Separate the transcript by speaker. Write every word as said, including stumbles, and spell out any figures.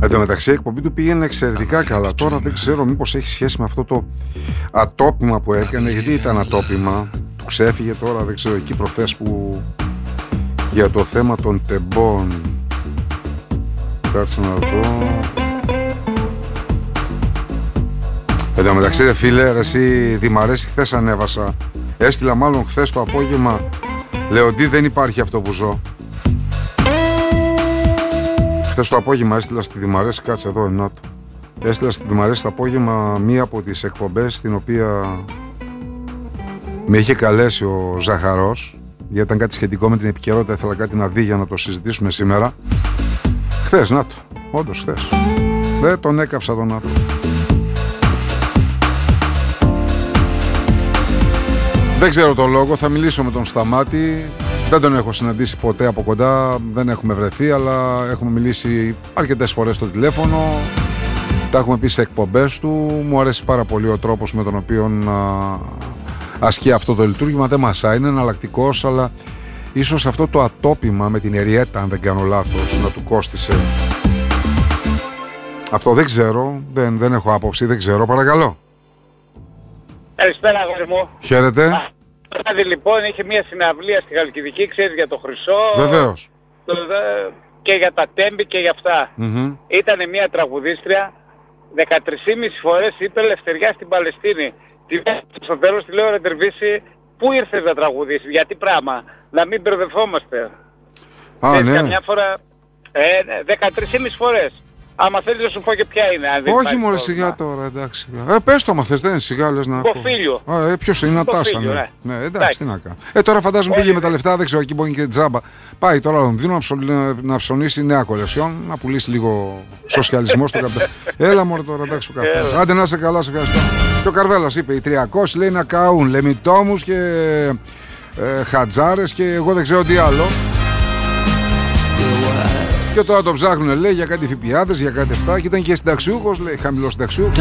Speaker 1: Εν τω μεταξύ, η εκπομπή του πήγαινε εξαιρετικά καλά. Τώρα δεν ξέρω μήπως έχει σχέση με αυτό το ατόπιμα που έκανε. Γιατί ήταν ατόπιμα, του ξέφυγε τώρα, δεν ξέρω, εκεί προχθές που για το θέμα των τεμπών. Κάτσε να δω. Εν τω μεταξύ, ρε φίλε, ρε, εσύ Δημαρέση, χθες ανέβασα. Έστειλα μάλλον χθες το απόγευμα. Λεοντή, δεν υπάρχει αυτό που ζω. Χθες το απόγευμα έστειλα στη Δημαρέση, κάτσε εδώ εννοώ το. Έστειλα στη Δημαρέση το απόγευμα μία από τις εκπομπές στην οποία με είχε καλέσει ο Ζαχαρός, γιατί ήταν κάτι σχετικό με την επικαιρότητα, ήθελα κάτι να δει για να το συζητήσουμε σήμερα. Χθες, να το, όντως χθες. Δεν τον έκαψα τον άνθρωπο. Δεν ξέρω το λόγο, θα μιλήσω με τον Σταμάτη. Δεν τον έχω συναντήσει ποτέ από κοντά, δεν έχουμε βρεθεί, αλλά έχουμε μιλήσει αρκετές φορές στο τηλέφωνο. Τα έχουμε πει σε εκπομπές του. Μου αρέσει πάρα πολύ ο τρόπος με τον οποίο α, ασκεί αυτό το λειτουργήμα. Δεν μασάει, είναι εναλλακτικός, αλλά ίσως αυτό το ατόπιμα με την Εριέτα, αν δεν κάνω λάθος, να του κόστισε. Αυτό δεν ξέρω, δεν, δεν έχω άποψη, δεν ξέρω, παρακαλώ.
Speaker 2: Καλησπέρα, αγόρι μου.
Speaker 1: Χαίρετε.
Speaker 2: Το βράδυ λοιπόν είχε μια συναυλία στη Χαλκιδική, ξέρεις, για το Χρυσό.
Speaker 1: Βεβαίως.
Speaker 2: Και για τα τέμπη και για αυτά.
Speaker 1: Mm-hmm.
Speaker 2: Ήτανε μια τραγουδίστρια, δεκατρείς και μισή φορές είπε ελευθεριά στην Παλαιστίνη. Τη στο τέλος τη λέω, ρε Τερβίση, πού ήρθες να τραγουδήσεις, γιατί πράγμα, να μην μπερδευόμαστε.
Speaker 1: Α, ναι.
Speaker 2: Καμιά φορά, ε, δεκατρείς και μισή φορές. Άμα θέλεις να σου πω και ποια είναι. Αν δεν
Speaker 1: όχι μωρέ, σιγά τώρα, εντάξει. Ε, πες το άμα θες, δεν είναι σιγά, λες να ακούω.
Speaker 2: Φίλιο.
Speaker 1: Α, ε, ποιος είναι, να τάσα, ναι. Ναι, ναι, εντάξει, εντάξει, τι να κάνω. Ε, τώρα φαντάζομαι πήγε με τα λεφτά, δεν ξέρω, εκεί μπορεί και τζάμπα. Πάει τώρα Λονδίνο να, ψω, να ψωνίσει νέα κολεσιόν, να πουλήσει λίγο σοσιαλισμό στο καπιτalismo. Έλα μωρέ τώρα, εντάξει, ο καφές. Άντε να είσαι καλά, σε ευχαριστώ. Και ο Καρβέλας είπε, οι τριακόσιοι λέει να καούν, λεμιτόμους και ε, χατζάρες και εγώ δεν ξέρω τι άλλο. Και τώρα το ψάχνουν, λέει, για κάτι φιπιάδες, για κάτι αυτά. Και ήταν και συνταξιούχος, λέει, χαμηλός συνταξιούχος.